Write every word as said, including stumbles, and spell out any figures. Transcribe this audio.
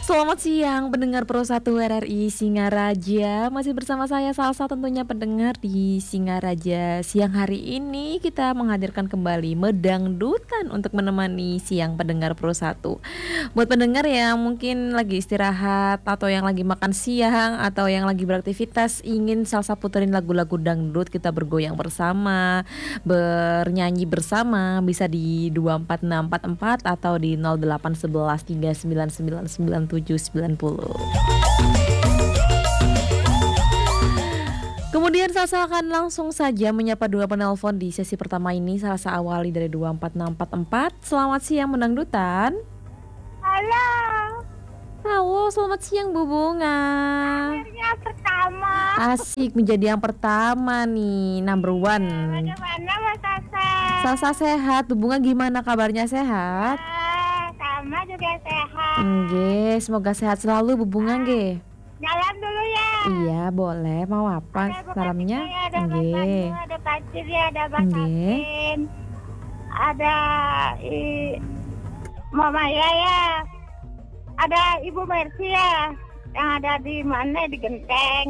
Selamat siang pendengar Pro satu R R I Singaraja. Masih bersama saya Salsa tentunya pendengar di Singaraja. Siang hari ini kita menghadirkan kembali Medangdutan untuk menemani siang pendengar Pro satu. Buat pendengar yang mungkin lagi istirahat atau yang lagi makan siang atau yang lagi beraktivitas, ingin Salsa puterin lagu-lagu dangdut, kita bergoyang bersama, bernyanyi bersama, bisa di dua empat enam empat empat atau di nol delapan satu satu tiga sembilan sembilan sembilan tujuh sembilan nol. Kemudian Salsa akan langsung saja menyapa dua penelpon di sesi pertama ini. Salsa awali dari dua empat enam empat empat. Selamat siang Medangdutan. Halo. Halo, selamat siang Bu Bunga. Akhirnya pertama. Asik menjadi yang pertama nih, number one. Bagaimana Mas Salsa? Salsa sehat, Bu Bunga gimana kabarnya, sehat? Ah, sama juga sehat. Nggih, semoga sehat selalu Bu Bunga nggih. Jalan dulu ya. Iya, boleh. Mau apa Ada bukan salamnya? saya, ada Mas Nggih. Pandu, ada Pacir ya, ada Bang Nggih. Kapten. Ada i, Mama ya ya. Ada Ibu Mercy ya. Yang ada di mana di Genteng.